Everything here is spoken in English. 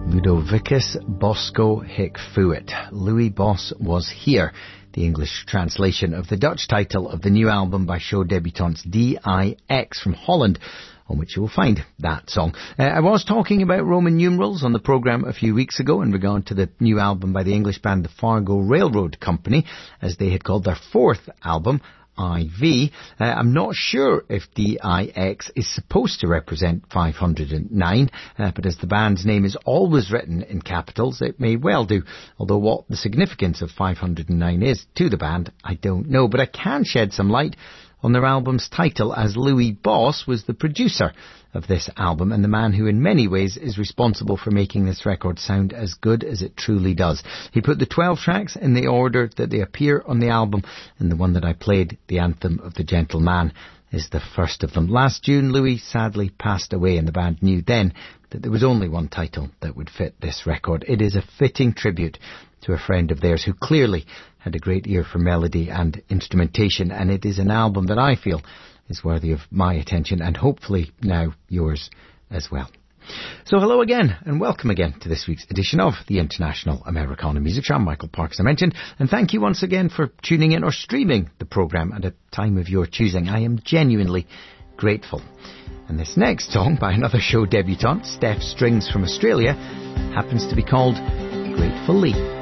Ludovicus Bosco hic fuit. Louis Boss was here. The English translation of the Dutch title of the new album by show debutantes DIX from Holland, on which you will find that song. I was talking about Roman numerals on the programme a few weeks ago in regard to the new album by the English band The Fargo Railroad Company, as they had called their fourth album, IV. I'm not sure if DIX is supposed to represent 509, but as the band's name is always written in capitals, it may well do. Although what the significance of 509 is to the band, I don't know. But I can shed some light on their album's title, as Louis Boss was the producer of this album and the man who in many ways is responsible for making this record sound as good as it truly does. He put the 12 tracks in the order that they appear on the album, and the one that I played, The Anthem of the Gentle Man, is the first of them. Last June, Louis sadly passed away, and the band knew then that there was only one title that would fit this record. It is a fitting tribute to a friend of theirs who clearly had a great ear for melody and instrumentation, and it is an album that I feel is worthy of my attention and hopefully now yours as well. So hello again and welcome again to this week's edition of the International Americana Music Show. I'm Michael Park, as I mentioned, and thank you once again for tuning in or streaming the programme at a time of your choosing. I am genuinely grateful. And this next song by another show debutante, Steph Strings from Australia, happens to be called Grateful Lee.